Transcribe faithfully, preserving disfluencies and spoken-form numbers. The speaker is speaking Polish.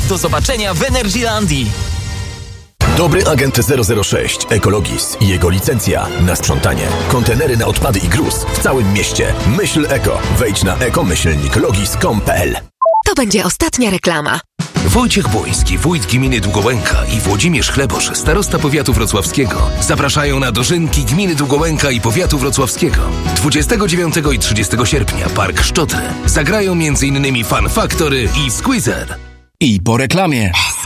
Do zobaczenia w Energylandii. Dobry agent zero zero sześć Ekologis i jego licencja na sprzątanie, kontenery na odpady i gruz w całym mieście. Myśl eko. Wejdź na ekomyślnik logis kropka com kropka pe el. To będzie ostatnia reklama. Wojciech Błoński, wójt gminy Długołęka i Włodzimierz Chlebosz, starosta powiatu wrocławskiego, zapraszają na dożynki gminy Długołęka i powiatu wrocławskiego. dwudziestego dziewiątego i trzydziestego sierpnia Park Szczotry. Zagrają m.in. Fun Factory i Squeezer. I po reklamie.